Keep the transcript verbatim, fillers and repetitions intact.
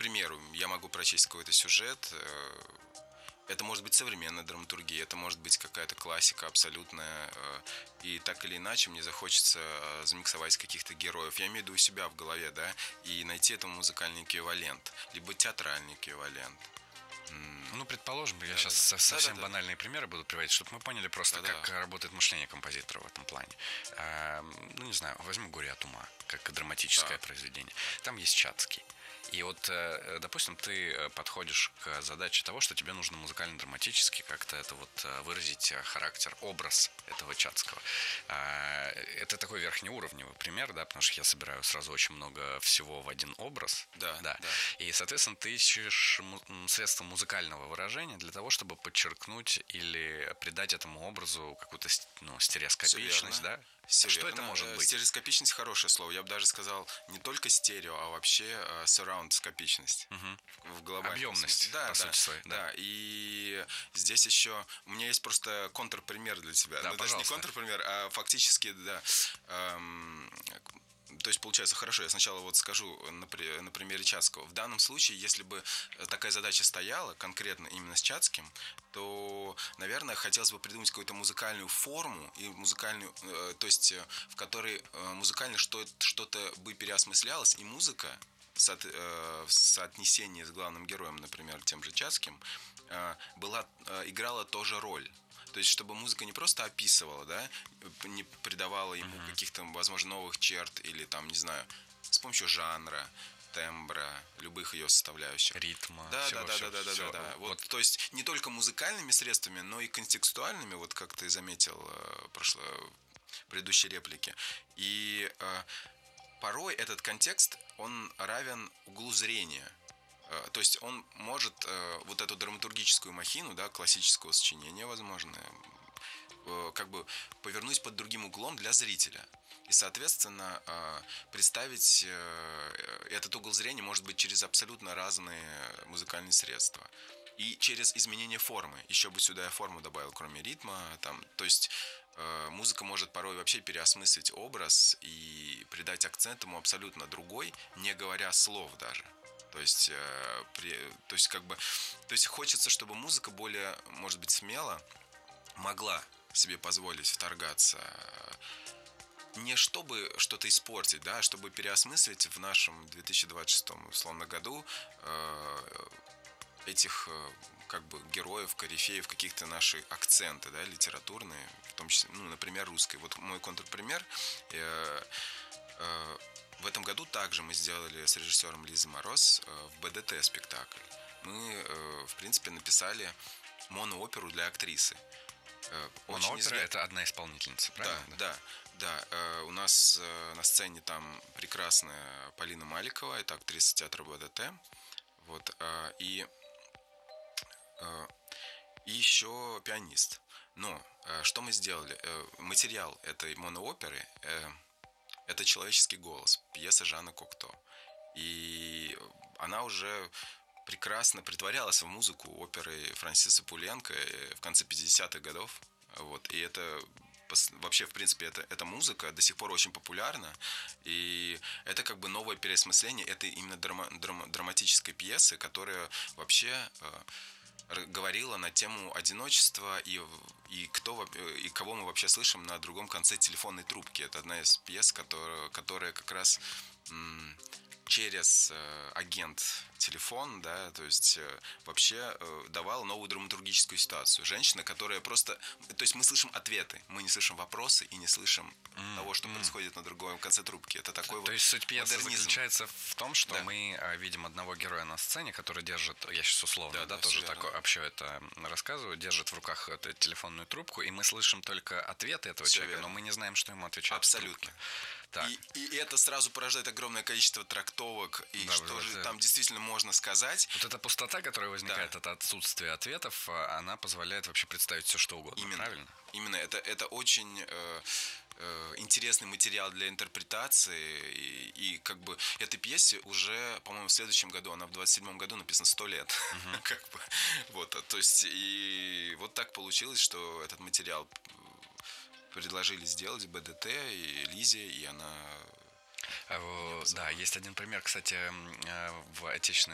примеру, я могу прочесть какой-то сюжет. Это может быть современная драматургия, это может быть какая-то классика абсолютная. И так или иначе мне захочется замиксовать каких-то героев. Я имею в виду у себя в голове, да, и найти этому музыкальный эквивалент, либо театральный эквивалент. Ну, предположим, я да, сейчас да, да. совсем да, да, банальные да. примеры буду приводить, чтобы мы поняли просто, да, как да. работает мышление композитора в этом плане. А, ну, не знаю, возьму «Горе от ума», как драматическое Да. произведение. Там есть Чацкий. И вот, допустим, ты подходишь к задаче того, что тебе нужно музыкально-драматически как-то это вот выразить характер, образ этого Чацкого. Это такой верхнеуровневый пример, да, потому что я собираю сразу очень много всего в один образ. Да, да. да. И, соответственно, ты ищешь средства музыкального выражения для того, чтобы подчеркнуть или придать этому образу какую-то, ну, стереоскопичность, да? Все что верно. это может быть? Стереоскопичность — хорошее слово. Я бы даже сказал не только стерео, а вообще uh, surround-скопичность. Угу. В глобальном Объемность, смысле. Да, по да, сути своей. Да. да. И здесь еще... У меня есть просто контрпример для тебя. Да, ну, пожалуйста. Даже не контрпример, а фактически, да... Эм, то есть, получается, хорошо, я сначала вот скажу на, на примере Чацкого. В данном случае, если бы такая задача стояла, конкретно именно с Чацким, то, наверное, хотелось бы придумать какую-то музыкальную форму, и музыкальную, э, то есть, в которой э, музыкально что, что-то бы переосмыслялось, и музыка в, со, э, в соотнесении с главным героем, например, тем же Чацким, э, была, э, играла тоже роль. То есть, чтобы музыка не просто описывала, да, не придавала ему mm-hmm. каких-то, возможно, новых черт или там, не знаю, с помощью жанра, тембра, любых ее составляющих. Ритма. Да, всего, да, да, всего, да, да, всего. да, да. Вот, вот, то есть, не только музыкальными средствами, но и контекстуальными, вот как ты заметил в прошлой, в предыдущей реплике. И э, порой этот контекст, он равен углу зрения. То есть он может э, вот эту драматургическую махину, да, классического сочинения, возможно, э, как бы повернуть под другим углом для зрителя. И, соответственно, э, представить э, этот угол зрения может быть через абсолютно разные музыкальные средства. И через изменение формы. Еще бы сюда я форму добавил, кроме ритма. Там, то есть э, музыка может порой вообще переосмыслить образ и придать акцент ему абсолютно другой, не говоря слов даже. То есть, э, при, то есть, как бы, то есть хочется, чтобы музыка более, может быть, смело могла себе позволить вторгаться, не чтобы что-то испортить, да, а чтобы переосмыслить в нашем две тысячи двадцать шестом, условно, году э, этих, э, как бы, героев, корифеев, каких-то наши акценты, да, литературные, в том числе, ну, например, русской. Вот мой контрпример. Э, э, В этом году также мы сделали с режиссером Лизой Мороз в БДТ спектакль. Мы, в принципе, написали монооперу для актрисы. Моноопера известна... – это одна исполнительница, правильно? Да, да, да. У нас на сцене там прекрасная Полина Маликова, это актриса театра БДТ. Вот, и, и еще пианист. Но что мы сделали? Материал этой монооперы – это «Человеческий голос», пьеса Жана Кокто. И она уже прекрасно притворялась в музыку оперы Франсиса Пуленко в конце пятидесятых годов. Вот. И это вообще, в принципе, это, эта музыка до сих пор очень популярна. И это как бы новое переосмысление этой именно драма, драма, драматической пьесы, которая вообще э, говорила на тему одиночества и, и, кто, и кого мы вообще слышим на другом конце телефонной трубки. Это одна из пьес, которая, которая как раз м- через э, агент телефон, да, то есть э, вообще э, давала новую драматургическую ситуацию. Женщина, которая просто... То есть мы слышим ответы, мы не слышим вопросы и не слышим mm, того, что mm. происходит на другом конце трубки. Это такой то вот То есть суть пьесы модернизм. Заключается в том, что да. мы видим одного героя на сцене, который держит, я сейчас условно, да, да, да тоже так вообще это рассказываю, держит в руках эту телефонную трубку, и мы слышим только ответы этого Все человека, верно. но мы не знаем, что ему отвечать. Абсолютно. И, и это сразу порождает огромное количество трактовок, и да, что же это... там действительно можно сказать. Вот эта пустота, которая возникает да. от отсутствия ответов, она позволяет вообще представить все, что угодно. Именно. Правильно? Именно. Это, это очень э, э, интересный материал для интерпретации. И, и как бы этой пьесе уже, по-моему, в следующем году, она в двадцать седьмом году написано сто лет. Uh-huh. как бы. Вот, то есть, и вот так получилось, что этот материал предложили сделать БДТ и Лизе, и она... Да, есть один пример, кстати, в отечественной